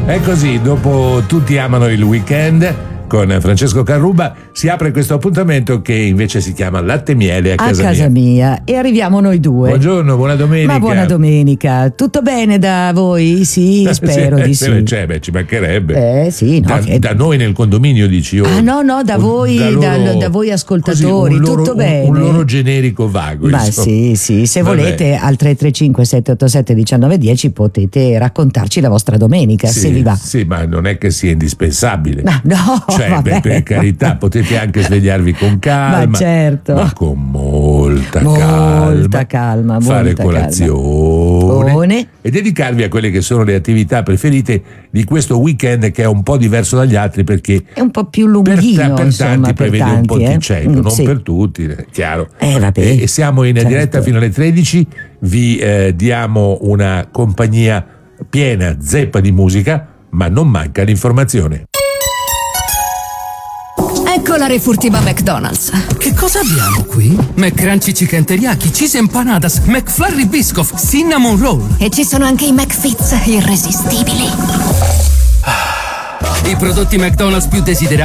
È così, dopo Tutti amano il weekend con Francesco Carruba si apre questo appuntamento che invece si chiama Latte e Miele a casa mia. E arriviamo noi due. Buongiorno, buona domenica. Ma buona domenica. Tutto bene da voi? Sì, spero di sì. Ci mancherebbe. Sì, no, da noi nel condominio dici no, da voi, da voi ascoltatori, così, tutto bene. Un loro generico vago. Ma sì, se volete al 335 787 1910 potete raccontarci la vostra domenica, se vi va. Sì, ma non è che sia indispensabile. No, cioè, vabbè. per carità, potete anche svegliarvi con calma, ma certo, ma con molta calma, fare colazione e dedicarvi a quelle che sono le attività preferite di questo weekend, che è un po' diverso dagli altri perché è un po' più lunghino, per tanti prevede un ponticello, non sì. Per tutti, è chiaro. Vabbè, e siamo in diretta fino alle 13, vi diamo una compagnia piena, zeppa di musica, ma non manca l'informazione. Ecco la refurtiva McDonald's. Che cosa abbiamo qui? McCrunchy Chicken Teriyaki, Cheese Empanadas, McFlurry Biscoff, Cinnamon Roll. E ci sono anche i McFits irresistibili. I prodotti McDonald's più desiderati